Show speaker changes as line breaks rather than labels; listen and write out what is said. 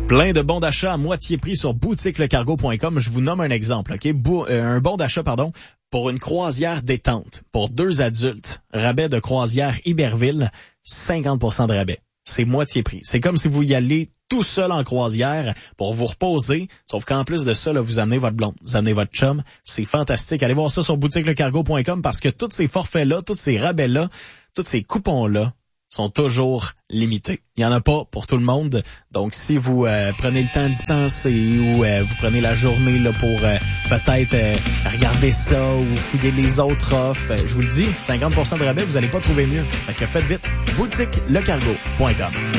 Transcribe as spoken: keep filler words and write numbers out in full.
Plein de bons d'achat à moitié prix sur boutique le cargo point com. Je vous nomme un exemple, ok? Bo- euh, un bon d'achat, pardon, pour une croisière détente pour deux adultes. Rabais de croisière Iberville, cinquante pour cent de rabais. C'est moitié prix. C'est comme si vous y allez tout seul en croisière pour vous reposer, sauf qu'en plus de ça, là, vous amenez votre blonde, vous amenez votre chum. C'est fantastique. Allez voir ça sur boutique le cargo point com parce que tous ces forfaits-là, tous ces rabais-là, tous ces coupons-là sont toujours limités. Il n'y en a pas pour tout le monde. Donc, si vous euh, prenez le temps d'y penser ou euh, vous prenez la journée là pour euh, peut-être euh, regarder ça ou fouiller les autres offres, euh, je vous le dis, cinquante pour cent de rabais, vous n'allez pas trouver mieux. Fait que faites vite. boutique le cargo point com.